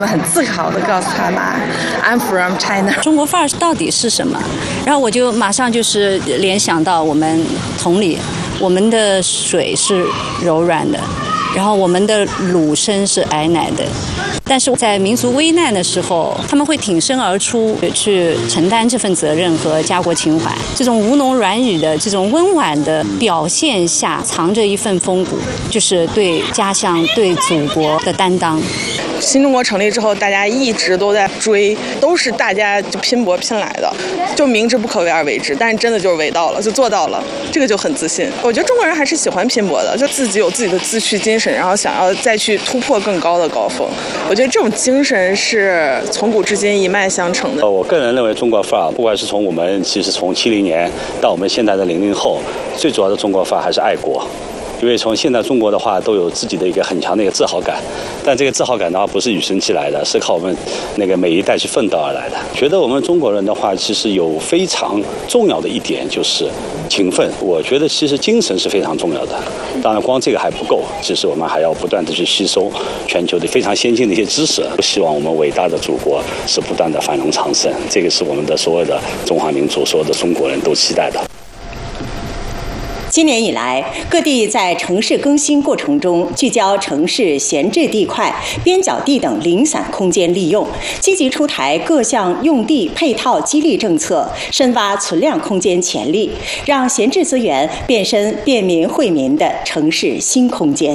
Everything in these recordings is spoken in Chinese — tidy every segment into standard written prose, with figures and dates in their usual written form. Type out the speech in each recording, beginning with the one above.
很自豪地告诉他们 ，I'm from China。 中国范儿到底是什么？然后我就马上就是联想到我们同理，我们的水是柔软的，然后我们的乳声是矮奶的。但是在民族危难的时候，他们会挺身而出，去承担这份责任和家国情怀。这种吴侬软语的这种温婉的表现下，藏着一份风骨，就是对家乡、对祖国的担当。 新中国成立之后，大家一直都在追，都是大家就拼搏拼来的，就明知不可为而为之，但是真的就是为到了，就做到了，这个就很自信。我觉得中国人还是喜欢拼搏的，就自己有自己的自驱精神，然后想要再去突破更高的高峰。我觉得这种精神是从古至今一脉相承的。 我个人认为中国范儿，不管是从我们其实从70年到我们现在的00后，最主要的中国范儿还是爱国。因为从现在中国的话都有自己的一个很强的一个自豪感，但这个自豪感的话不是与生俱来的，是靠我们那个每一代去奋斗而来的。觉得我们中国人的话，其实有非常重要的一点就是勤奋。我觉得其实精神是非常重要的，当然光这个还不够，其实我们还要不断的去吸收全球的非常先进的一些知识。希望我们伟大的祖国是不断的繁荣昌盛，这个是我们的所有的中华民族、所有的中国人都期待的。 今年以来，各地在城市更新过程中聚焦城市闲置地块、边角地等零散空间利用，积极出台各项用地配套激励政策，深挖存量空间潜力，让闲置资源变身便民惠民的城市新空间。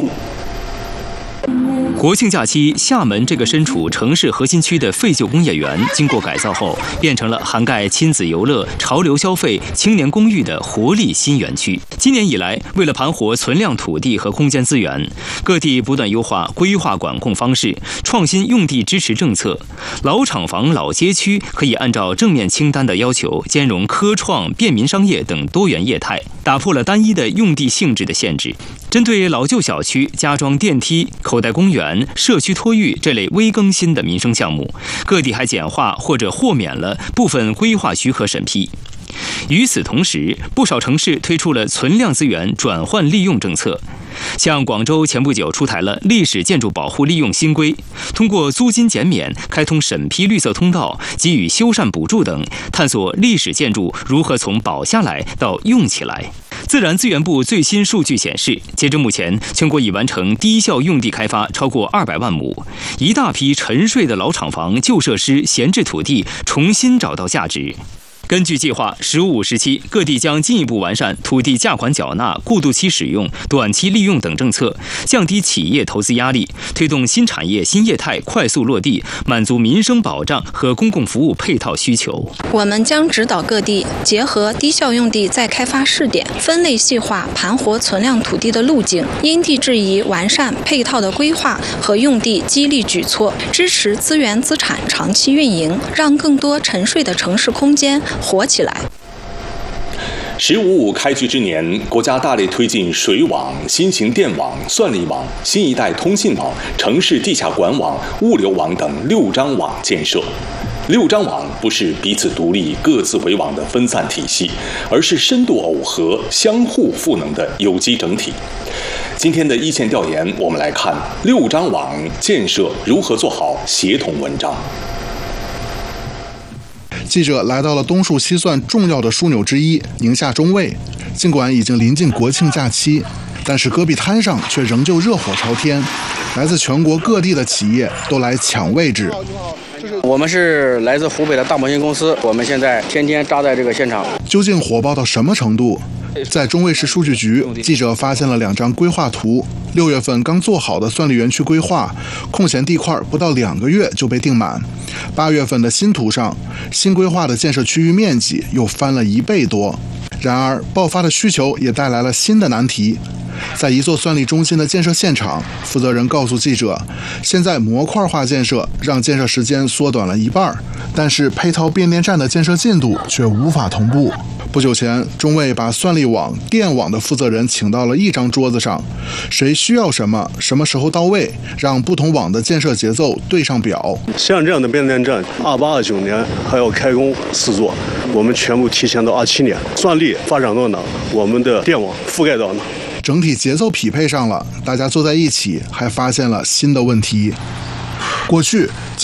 国庆假期，厦门这个身处城市核心区的废旧工业园，经过改造后，变成了涵盖亲子游乐、潮流消费、青年公寓的活力新园区。今年以来，为了盘活存量土地和空间资源，各地不断优化规划管控方式，创新用地支持政策。老厂房、老街区可以按照正面清单的要求，兼容科创、便民商业等多元业态，打破了单一的用地性质的限制。针对老旧小区加装电梯、口袋公园、社区托育这类微更新的民生项目，各地还简化或者豁免了部分规划许可审批。与此同时，不少城市推出了存量资源转换利用政策。像广州前不久出台了历史建筑保护利用新规，通过租金减免、开通审批绿色通道、给予修缮补助等，探索历史建筑如何从保下来到用起来。自然资源部最新数据显示，截至目前，全国已完成低效用地开发超过200万亩，一大批沉睡的老厂房、旧设施、闲置土地重新找到价值。根据计划，“15+5”时期，各地将进一步完善土地价款缴纳、过渡期使用、短期利用等政策，降低企业投资压力，推动新产业、新业态快速落地，满足民生保障和公共服务配套需求。 我们将指导各地结合低效用地再开发试点，分类细化盘活存量土地的路径，因地制宜完善配套的规划和用地激励举措，支持资源资产长期运营，让更多沉睡的城市空间活起来。 “15+5”开局之年，国家大力推进水网、新型电网、算力网、新一代通信网、城市地下管网、物流网等6张网建设。6张网不是彼此独立、各自为网的分散体系，而是深度耦合、相互赋能的有机整体。今天的一线调研，我们来看6张网建设如何做好协同文章。 记者来到了东数西算重要的枢纽之一宁夏中卫，尽管已经临近国庆假期，但是戈壁滩上却仍旧热火朝天，来自全国各地的企业都来抢位置。 我们是来自湖北的大模型公司，我们现在天天扎在这个现场。 究竟火爆到什么程度？在中卫市数据局，记者发现了2张规划图。6月份刚做好的算力园区规划，空闲地块不到2个月就被订满。8月份的新图上，新规划的建设区域面积又翻了1倍多。然而，爆发的需求也带来了新的难题。在一座算力中心的建设现场，负责人告诉记者，现在模块化建设让建设时间缩短了1半，但是配套变电站的建设进度却无法同步。不久前，中卫把算力网、电网的负责人请到了一张桌子上，谁需要什么，什么时候到位，让不同网的建设节奏对上表。 像这样的变电站，28、29年还要开工4座，我们全部提前到27年。算力发展到哪，我们的电网覆盖到哪。 整体节奏匹配上了，大家坐在一起，还发现了新的问题。过去